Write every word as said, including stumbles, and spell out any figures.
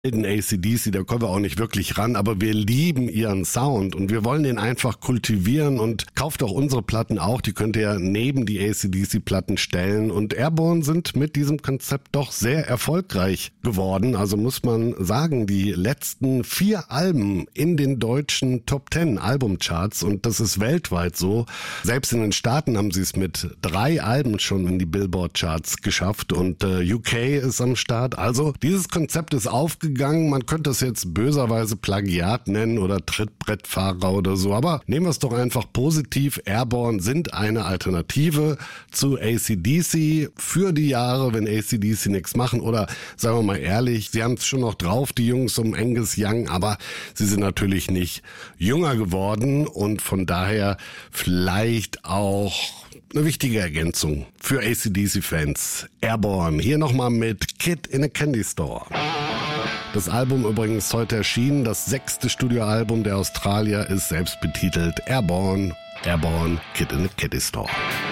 den A C D C, da kommen wir auch nicht wirklich ran, aber wir lieben ihren Sound und wir wollen den einfach kultivieren und kauft auch unsere Platten auch, die könnt ihr neben die A C D C-Platten stellen und Airborne sind mit diesem Konzept doch sehr erfolgreich geworden, also muss man sagen, die letzten vier Alben in den deutschen Top Ten Albumcharts und das ist weltweit so, selbst in den Staaten haben sie es mit drei Alben schon in die Billboard-Charts geschafft und äh, U K ist am Start, also dieses Konzept ist aufgegangen. Man könnte es jetzt böserweise Plagiat nennen oder Trittbrettfahrer oder so, aber nehmen wir es doch einfach positiv. Airborne sind eine Alternative zu A C D C für die Jahre, wenn A C D C nichts machen oder sagen wir mal ehrlich, sie haben es schon noch drauf, die Jungs um Angus Young, aber sie sind natürlich nicht jünger geworden und von daher vielleicht auch eine wichtige Ergänzung für A C D C-Fans. Airborne, hier nochmal mit Kid in a Candy Store. Das Album übrigens heute erschienen, das sechste Studioalbum der Australier ist selbst betitelt Airborne, Airborne, Kid in a Candy Store.